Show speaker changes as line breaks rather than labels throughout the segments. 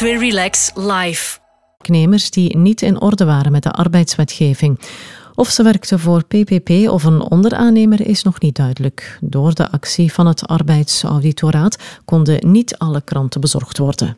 2 Relax live.
Werknemers die niet in orde waren met de arbeidswetgeving. Of ze werkten voor PPP of een onderaannemer is nog niet duidelijk. Door de actie van het Arbeidsauditoraat konden niet alle kranten bezorgd worden.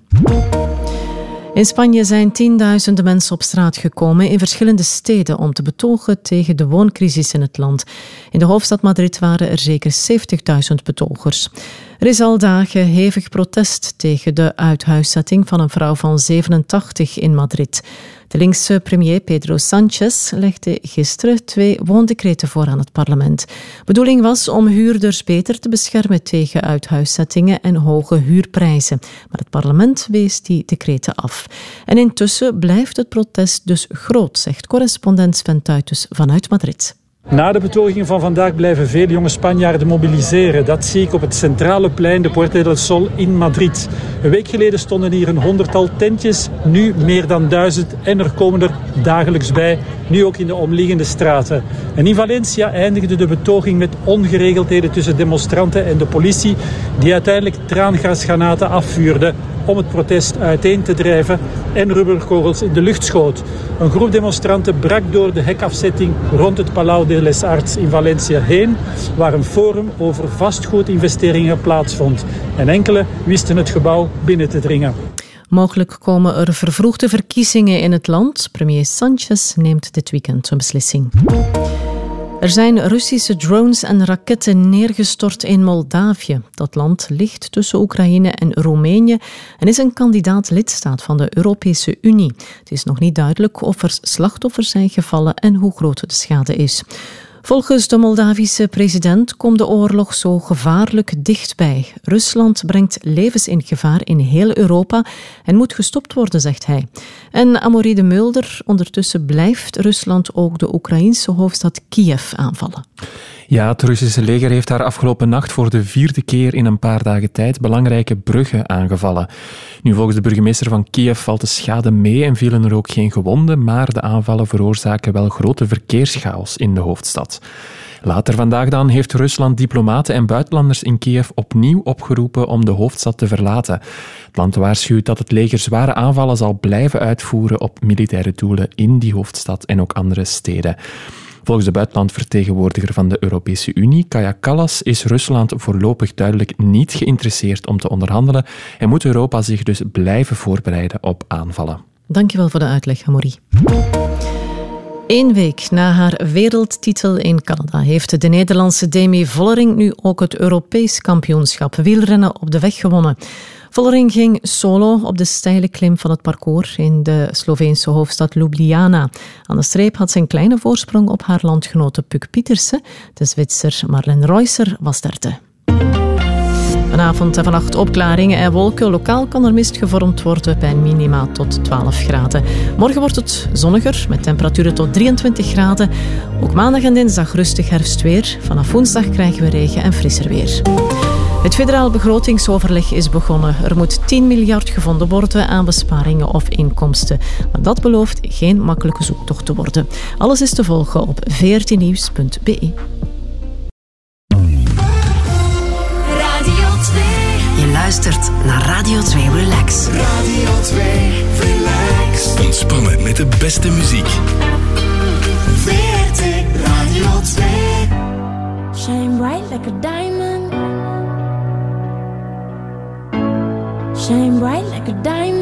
In Spanje zijn tienduizenden mensen op straat gekomen in verschillende steden om te betogen tegen de wooncrisis in het land. In de hoofdstad Madrid waren er zeker 70.000 betogers. Er is al dagen hevig protest tegen de uithuiszetting van een vrouw van 87 in Madrid. De linkse premier Pedro Sánchez legde gisteren 2 woondecreten voor aan het parlement. Bedoeling was om huurders beter te beschermen tegen uithuiszettingen en hoge huurprijzen. Maar het parlement wees die decreten af. En intussen blijft het protest dus groot, zegt correspondent Sven Tuitens vanuit Madrid.
Na de betogingen van vandaag blijven veel jonge Spanjaarden mobiliseren. Dat zie ik op het centrale plein de Puerta del Sol in Madrid. Een week geleden stonden hier een 100-tal tentjes, nu meer dan 1000 en er komen er dagelijks bij, nu ook in de omliggende straten. En in Valencia eindigde de betoging met ongeregeldheden tussen demonstranten en de politie, die uiteindelijk traangasgranaten afvuurde om het protest uiteen te drijven en rubberkogels in de lucht schoot. Een groep demonstranten brak door de hekafzetting rond het Palau de les Arts in Valencia heen, waar een forum over vastgoedinvesteringen plaatsvond. En enkele wisten het gebouw binnen te dringen.
Mogelijk komen er vervroegde verkiezingen in het land. Premier Sánchez neemt dit weekend een beslissing. Er zijn Russische drones en raketten neergestort in Moldavië. Dat land ligt tussen Oekraïne en Roemenië en is een kandidaat-lidstaat van de Europese Unie. Het is nog niet duidelijk of er slachtoffers zijn gevallen en hoe groot de schade is. Volgens de Moldavische president komt de oorlog zo gevaarlijk dichtbij. Rusland brengt levens in gevaar in heel Europa en moet gestopt worden, zegt hij. En Amaury de Mulder, ondertussen blijft Rusland ook de Oekraïnse hoofdstad Kiev aanvallen.
Ja, het Russische leger heeft daar afgelopen nacht voor de 4e keer in een paar dagen tijd belangrijke bruggen aangevallen. Nu, volgens de burgemeester van Kiev valt de schade mee en vielen er ook geen gewonden, maar de aanvallen veroorzaken wel grote verkeerschaos in de hoofdstad. Later vandaag dan heeft Rusland diplomaten en buitenlanders in Kiev opnieuw opgeroepen om de hoofdstad te verlaten. Het land waarschuwt dat het leger zware aanvallen zal blijven uitvoeren op militaire doelen in die hoofdstad en ook andere steden. Volgens de buitenlandvertegenwoordiger van de Europese Unie, Kaja Kallas, is Rusland voorlopig duidelijk niet geïnteresseerd om te onderhandelen en moet Europa zich dus blijven voorbereiden op aanvallen.
Dankjewel voor de uitleg, Amaury. 1 week na haar wereldtitel in Canada heeft de Nederlandse Demi Vollering nu ook het Europees kampioenschap wielrennen op de weg gewonnen. Vollering ging solo op de steile klim van het parcours in de Sloveense hoofdstad Ljubljana. Aan de streep had ze een kleine voorsprong op haar landgenote Puk Pieterse. De Zwitser Marlen Reusser was derde. Vanavond en vannacht opklaringen en wolken. Lokaal kan er mist gevormd worden bij minima tot 12 graden. Morgen wordt het zonniger met temperaturen tot 23 graden. Ook maandag en dinsdag rustig herfstweer. Vanaf woensdag krijgen we regen en frisser weer. Het federaal begrotingsoverleg is begonnen. Er moet 10 miljard gevonden worden aan besparingen of inkomsten. Maar dat belooft geen makkelijke zoektocht te worden. Alles is te volgen op vrtnieuws.be.
Je luistert naar Radio 2 Relax.
Radio 2 Relax.
Ontspannen met de beste muziek.
VRT Radio 2.
Shine bright like a diamond. Shine bright like a diamond.